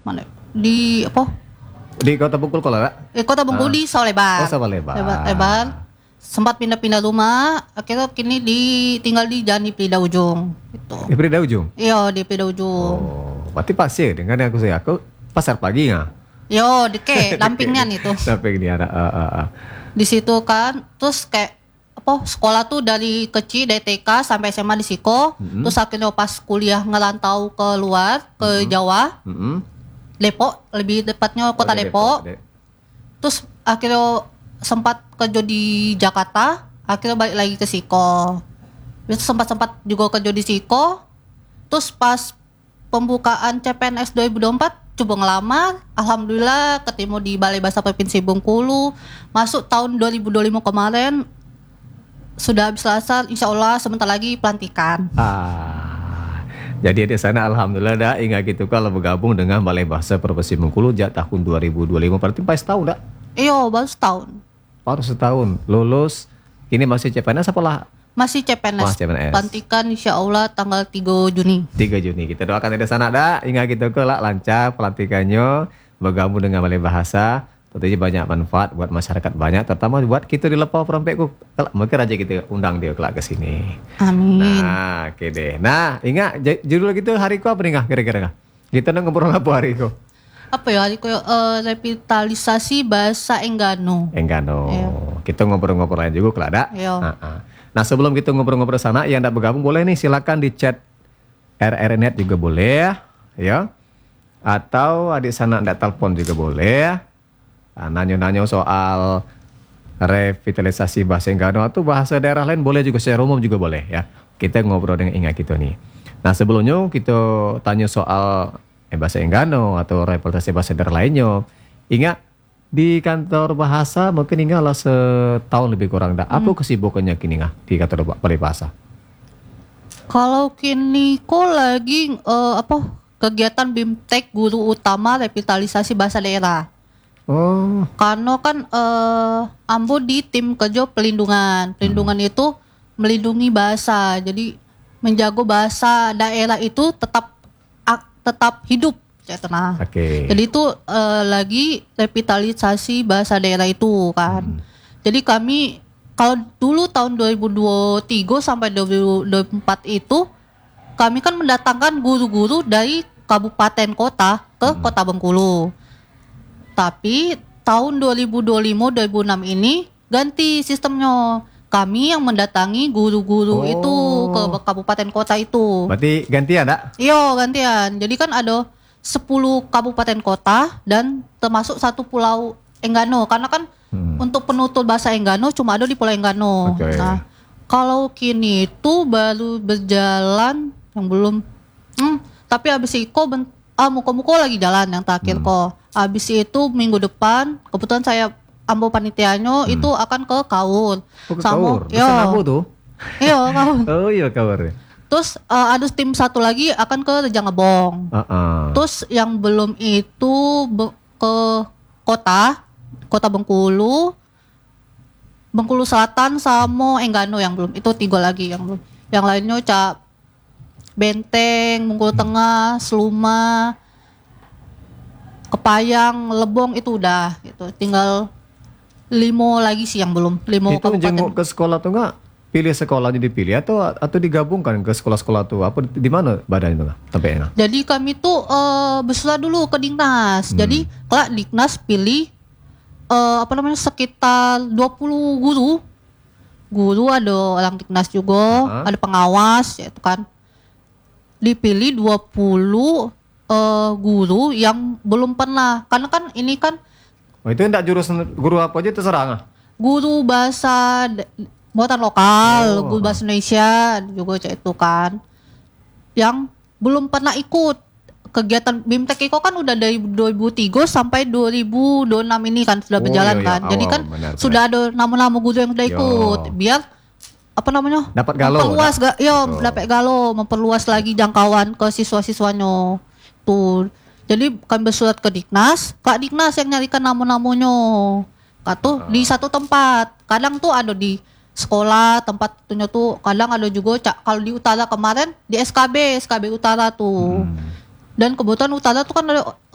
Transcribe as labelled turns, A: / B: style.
A: mana di apa
B: Di Kota Bengkulu kalau enggak?
A: Kota Bengkulu di Sawah-Lebar.
B: Oh, Sawah-Lebar.
A: Lebar. Sempat pindah-pindah rumah, akhirnya kini tinggal di Jalan Prida Ujung gitu.
B: Di Prida Ujung?
A: Iya, di Prida Ujung.
B: Oh, berarti pasir dengan yang aku pasar pagi nggak?
A: Yo, deke dampingan itu.
B: Damping dia ada.
A: Di situ kan, terus kayak apa sekolah tuh dari kecil dari TK sampai SMA di Siko, terus akhirnya pas kuliah ngerantau ke luar ke Jawa, Depok lebih tepatnya kota Depok. Terus akhirnya sempat kerja di Jakarta, akhirnya balik lagi ke Siko. Terus sempat juga kerja di Siko. Terus pas pembukaan CPNS 2024 coba ngelamar, alhamdulillah ketemu di Balai Bahasa Provinsi Bengkulu. Masuk tahun 2025 kemarin, sudah habis lasar, insya Allah sebentar lagi pelantikan.
B: Jadi di sana alhamdulillah dah ingat gitu kalau bergabung dengan Balai Bahasa Provinsi Bengkulu sejak tahun 2025, berarti pas setahun dah?
A: Iya, baru setahun.
B: Baru setahun, lulus, ini masih CPNS apalah?
A: Masih CPNS.
B: CPNS.
A: Pelantikan insya Allah tanggal 3 Juni.
B: 3 Juni. Kita doakan di sana dah. Ingat gitu ke lah lancar pelantikannya, bergabung dengan Balai Bahasa. Tentunya banyak manfaat buat masyarakat banyak, terutama buat kita di Lepau Perampekku. Mungkin aja kita undang dia kelak ke sini.
A: Amin.
B: Nah, oke deh. Nah, ingat judul gitu hariku apa nih nggak kira-kira? Kita ngobrol apa hariku?
A: Apa ya hariku revitalisasi bahasa Enggano.
B: Iya. Kita ngobrol-ngobrol aja juga kelak ada.
A: Iya.
B: Nah, sebelum kita ngobrol-ngobrol sana, yang tidak bergabung boleh nih silakan di chat RRNet juga boleh ya. Atau adik sana tidak telepon juga boleh. Nanya-nanya soal revitalisasi bahasa Enggano atau bahasa daerah lain boleh juga, secara umum juga boleh ya. Kita ngobrol dengan ingat kita nih. Nah, sebelumnya kita tanya soal bahasa Enggano atau revitalisasi bahasa daerah lainnya. Ingat di kantor bahasa mungkin ingat lah setahun lebih kurang dah. Apa kesibukannya kini nggak di kantor Balai Bahasa?
A: Kalau kini kok lagi kegiatan BIMTEK guru utama revitalisasi bahasa daerah.
B: Oh.
A: Karena kan ambo di tim kerja pelindungan. Pelindungan itu melindungi bahasa. Jadi menjaga bahasa daerah itu tetap hidup. Jadi itu lagi revitalisasi bahasa daerah itu kan. Jadi kami kalau dulu tahun 2023 sampai 2024 itu kami kan mendatangkan guru-guru dari kabupaten kota ke Kota Bengkulu. Tapi tahun 2025-2026 ini ganti sistemnya. Kami yang mendatangi guru-guru itu ke kabupaten kota itu.
B: Berarti gantian tak?
A: Iya, gantian. Jadi kan ada 10 kabupaten kota dan termasuk satu pulau Enggano. Karena kan untuk penutur bahasa Enggano cuma ada di Pulau Enggano. Nah, kalau kini itu baru berjalan yang belum. Tapi habis itu muko-muko lagi jalan yang terakhir kok. Habis itu minggu depan kebetulan saya ambo panitianya itu akan ke Kaur.
B: Kaur. Pesan apa tuh?
A: Iya, Kaur.
B: Oh iya, Kaur.
A: Terus ada tim satu lagi akan ke Rejang Lebong. Terus yang belum itu ke kota Bengkulu, Bengkulu Selatan sama Enggano yang belum. Itu 3 lagi yang belum. Yang lainnya Benteng, Bengkulu Tengah, Seluma, Kepayang, Lebong itu udah gitu. Tinggal 5 lagi sih yang belum. 5
B: itu jenguk ke sekolah tuh nggak? Pilih sekolahnya dipilih atau digabungkan ke sekolah-sekolah tuh? Apa di mana badannya tuh tempatnya?
A: Jadi kami tuh bersurat dulu ke Diknas. Jadi kalau Diknas pilih sekitar 20 guru. Guru ada orang Diknas juga, ada pengawas ya itu kan. Dipilih 20 guru yang belum pernah. Karena kan ini kan
B: itu enggak jurusan guru apa aja terserah nggak?
A: Guru bahasa buatan lokal, guru bahasa Indonesia juga itu kan. Yang belum pernah ikut kegiatan BIMTEK itu kan udah dari 2003 sampai 2026 ini kan sudah berjalan kan. Jadi kan sudah ada nama-nama guru yang sudah ikut. Biar dapat galo. Memperluas dapat galo, memperluas lagi jangkauan ke siswa-siswanya. Tuh. Jadi kami bersurat ke Diknas, Kak Diknas yang nyarikan nama-namanya. Tuh di satu tempat. Kadang tuh ada di sekolah tempat itunya tuh, kadang ada juga kalau di utara kemarin di SKB Utara tuh. Dan kebetulan utara tuh kan ada